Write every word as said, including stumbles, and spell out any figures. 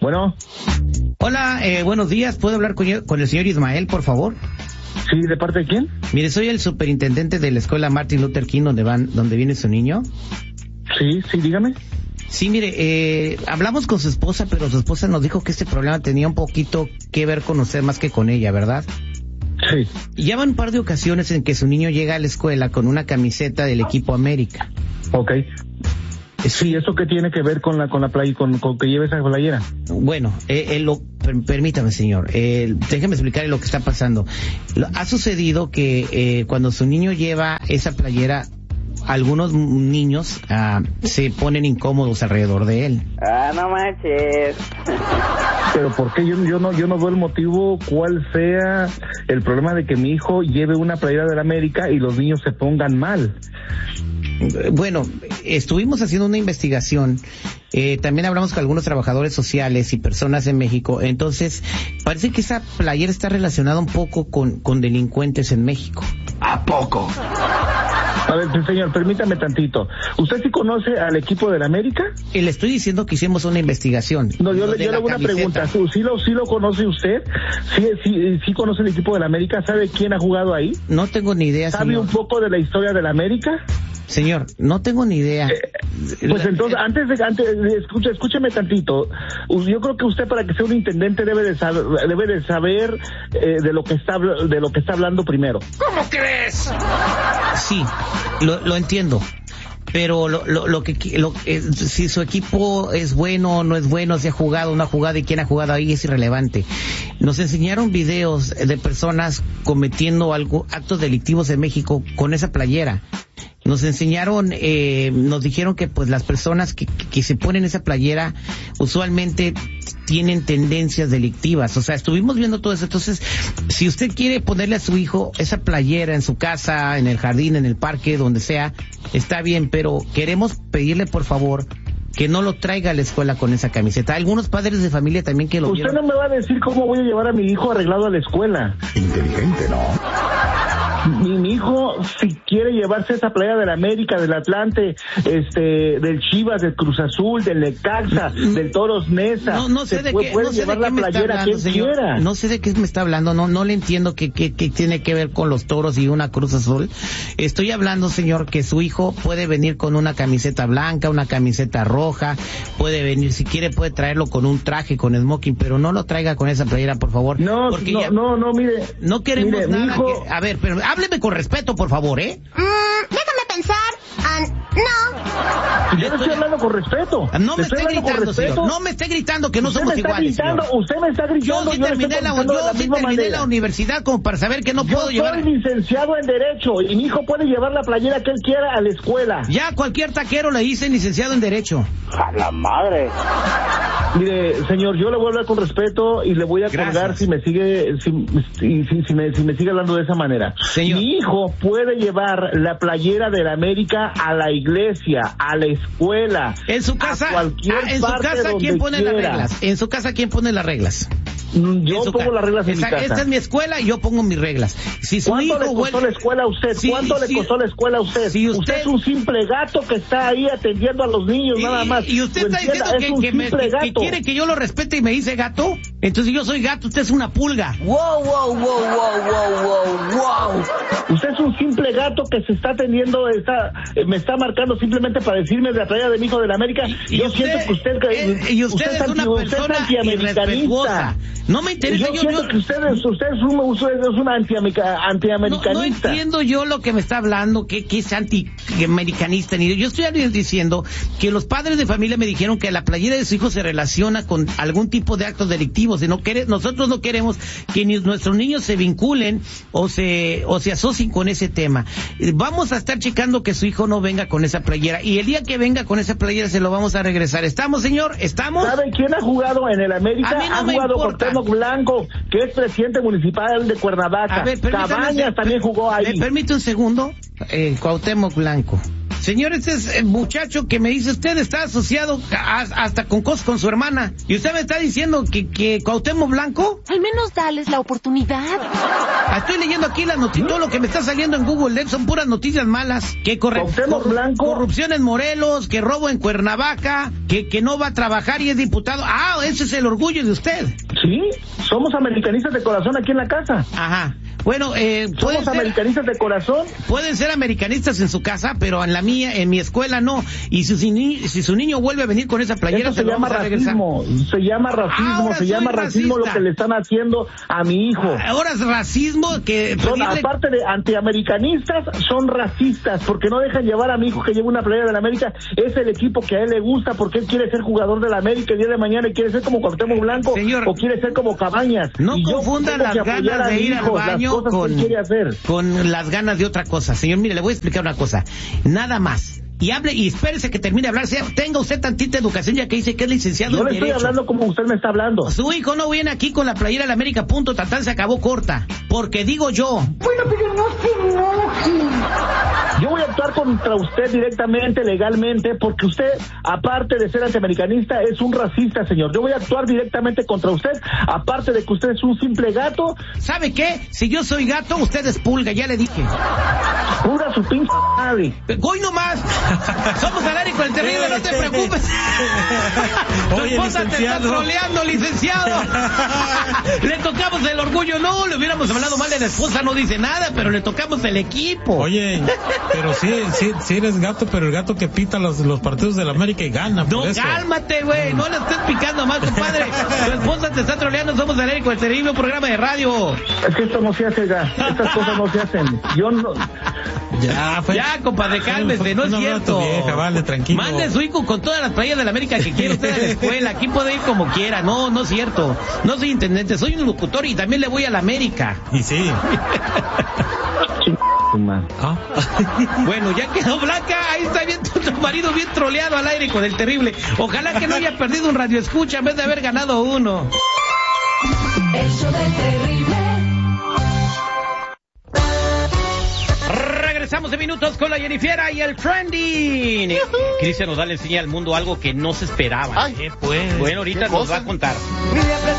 Bueno. Hola, eh, buenos días. ¿Puedo hablar con, con el señor Ismael, por favor? Sí, ¿de parte de quién? Mire, soy el superintendente de la escuela Martin Luther King, donde van, donde viene su niño. Sí, sí, dígame. Sí, mire, eh, hablamos con su esposa, pero su esposa nos dijo que este problema tenía un poquito que ver con usted más que con ella, ¿verdad? Sí. Y ya van un par de ocasiones en que su niño llega a la escuela con una camiseta del equipo América. Ok. Sí, ¿eso qué tiene que ver con la con la playa, con, con que lleve esa playera? Bueno, eh, eh, lo, per, permítame, señor, eh, déjeme explicarle lo que está pasando. Lo, ha sucedido que eh, cuando su niño lleva esa playera, algunos niños uh, se ponen incómodos alrededor de él. Ah, no manches. Pero ¿por qué? Yo, yo no yo no veo el motivo cuál sea el problema de que mi hijo lleve una playera de la América y los niños se pongan mal. Bueno, estuvimos haciendo una investigación, eh, también hablamos con algunos trabajadores sociales y personas en México, entonces parece que esa playera está relacionada un poco con, con delincuentes en México. ¿A poco? A ver, señor, permítame tantito. ¿Usted sí conoce al equipo de la América? Y le estoy diciendo que hicimos una investigación. No, yo, le, yo le hago una pregunta. ¿Sí lo, ¿Sí lo conoce usted? ¿Sí, sí, ¿Sí conoce el equipo de la América? ¿Sabe quién ha jugado ahí? No tengo ni idea, ¿Sabe señor. un poco de la historia de la América? Señor, no tengo ni idea. Eh, pues entonces, antes de, antes, escuche, escúcheme tantito. Yo creo que usted, para que sea un intendente, debe de saber, debe de saber eh, de lo que está, de lo que está hablando primero. ¿Cómo crees? Sí, lo, lo entiendo. Pero lo, lo, lo que lo, eh, si su equipo es bueno o no es bueno, si ha jugado o no ha jugado y quién ha jugado ahí es irrelevante. Nos enseñaron videos de personas cometiendo algo, actos delictivos en México con esa playera. Nos enseñaron, eh, nos dijeron que pues las personas que, que, que se ponen esa playera usualmente tienen tendencias delictivas. O sea, estuvimos viendo todo eso. Entonces, si usted quiere ponerle a su hijo esa playera en su casa, en el jardín, en el parque, donde sea, está bien, pero queremos pedirle por favor que no lo traiga a la escuela con esa camiseta. Algunos padres de familia también que lo Usted vieron. no me va a decir cómo voy a llevar a mi hijo arreglado a la escuela. Inteligente, ¿no? Mi, mi hijo, si quiere llevarse esa playa del América, del Atlante, este, del Chivas, del Cruz Azul, del Necaxa, del Toros Neza, no, no sé de puede, qué, puede no sé llevar de qué la me está playera hablando, que señor. quiera. No sé de qué me está hablando, no, no le entiendo qué, qué, qué tiene que ver con los Toros y una Cruz Azul. Estoy hablando, señor, que su hijo puede venir con una camiseta blanca, una camiseta roja, puede venir, si quiere puede traerlo con un traje, con smoking, pero no lo traiga con esa playera, por favor. No, porque no, ya, no, no, mire. No queremos mire, nada hijo... que... A ver, pero hábleme con respeto, por favor, ¿eh? Mm, déjame pensar. Uh, no. Yo le estoy hablando con respeto. No me esté esté gritando, señor. No me esté gritando que no usted somos me está iguales, gritando, señor. Usted me está gritando. Yo sí yo terminé, la, yo la, sí terminé manera. la universidad como para saber que no yo puedo llevar... Yo soy licenciado en Derecho y mi hijo puede llevar la playera que él quiera a la escuela. Ya cualquier taquero le dicen licenciado en Derecho. A la madre. Mire, señor, yo le voy a hablar con respeto y le voy a Gracias. colgar si me sigue si, si, si, si, me, si me sigue hablando de esa manera. Señor. Mi hijo puede llevar la playera de la América a la iglesia, a la escuela, En su casa, a cualquier ah, en su parte casa, ¿quién donde pone quiera. las reglas? En su casa, ¿quién pone las reglas? Yo su pongo ca- las reglas en Esa- mi casa. Esta es mi escuela y yo pongo mis reglas. Si su ¿Cuánto hijo le costó vuelve- la escuela a usted? Sí, ¿Cuánto sí. le costó la escuela a usted? Si usted... usted- es un simple gato que está ahí atendiendo a los niños, Y, nada más. y usted ¿Lo está entienda? diciendo Es que, un que, me, simple que- que gato. quiere que yo lo respete y me dice gato. Entonces yo soy gato, usted es una pulga. Wow, wow, wow, wow, wow, wow, wow. Usted es un simple gato que se está atendiendo, está, eh, me está marcando simplemente para decirme de la playa de mi hijo de la América. Y yo usted, siento que usted... eh, y usted, es una anti, usted persona es antiamericanista. irrespetuosa. No me interesa. Yo, Yo, siento yo- que usted es, usted es un, usted es una antiamerica- no, antiamericanista. no entiendo yo lo que me está hablando, que, que es anti-americanista. Ni yo estoy diciendo que los padres de familia me dijeron que la playera de su hijo se relaciona con algún tipo de actos delictivos. Y no quere, nosotros no queremos que ni nuestros niños se vinculen o se o se asocien con ese tema. Vamos a estar checando que su hijo no venga con esa playera. Y el día que venga con esa playera se lo vamos a regresar. ¿Estamos, señor? ¿Estamos? ¿Sabe quién ha jugado en el América? A mí no ha me jugado importa. Cuauhtémoc Blanco, que es presidente municipal de Cuernavaca. A ver, permítame un Cabañas seg- también jugó ahí. ¿Me permite un segundo? Eh, Cuauhtémoc Blanco. Señor, este es el muchacho que me dice, usted está asociado a, hasta con cosas con su hermana. ¿Y usted me está diciendo que, que Cuauhtémoc Blanco? Al menos dales la oportunidad. Estoy leyendo aquí las noticias, todo lo que me está saliendo en Google son puras noticias malas. Que corre, Cuauhtémoc cor, Blanco. corrupción en Morelos, que robo en Cuernavaca, que, que no va a trabajar y es diputado. Ah, ese es el orgullo de usted. Sí, somos americanistas de corazón aquí en la casa. Ajá. Bueno, eh, somos ser, americanistas de corazón. Pueden ser americanistas en su casa, pero en la mía, en mi escuela no. Y si, si, si su niño vuelve a venir con esa playera, eso se, se llama racismo. Se llama racismo, Ahora se llama racismo racista. Lo que le están haciendo a mi hijo. Ahora es racismo que son, pedirle... aparte de antiamericanistas, son racistas porque no dejan llevar a mi hijo que lleve una playera de la América. Es el equipo que a él le gusta porque él quiere ser jugador de la América el día de mañana y quiere ser como Cuauhtémoc Blanco. Señor, o quiere ser como Cabañas. No confunda las ganas de ir al baño con, con las ganas de otra cosa. Señor, mire, le voy a explicar una cosa. Nada más. Y hable, y espérese que termine de hablar. Sea, tenga usted tantita educación, ya que dice que es licenciado en Derecho. No le estoy hablando como usted me está hablando. Su hijo no viene aquí con la playera de la América, punto, tatán, se acabó corta. Porque digo yo. Bueno, pero no se enoje. Yo voy a actuar contra usted directamente, legalmente, porque usted, aparte de ser antiamericanista, es un racista, señor. Yo voy a actuar directamente contra usted, aparte de que usted es un simple gato. ¿Sabe qué? Si yo soy gato, usted es pulga, ya le dije. Pulga su pinche madre. ¡Hoy nomás! Somos al aire con el terrible, no te preocupes. Tu esposa te está troleando, licenciado. Le tocamos el orgullo, no, le hubiéramos hablado mal de la esposa, no dice nada, pero le tocamos el equipo. Oye, pero sí, sí, sí eres gato, pero el gato que pita los, los partidos de la América y gana. No, por eso. Cálmate, güey, no le estés picando más, compadre. Tu esposa te está troleando, somos al aire con el terrible programa de radio. Es que esto no se hace, ya. Estas cosas no se hacen. Yo no... Ya, fue, ya, compadre, cálmese, no es cierto. Vieja, vale, tranquilo. Mande su hijo con todas las playas de la América que quiera usted a la escuela. Aquí puede ir como quiera. No, no es cierto. No soy intendente, soy un locutor y también le voy a la América. Y sí. ¿Ah? Bueno, ya quedó Blanca. Ahí está bien tu marido bien troleado al aire con el terrible. Ojalá que no haya perdido un radio escucha en vez de haber ganado uno. El show del terrible. Regresamos de minutos con la Jennifiera y el trending. Cristian nos da le enseña al mundo algo que no se esperaba. Ay, ¿eh? Pues, bueno, ahorita nos va a contar.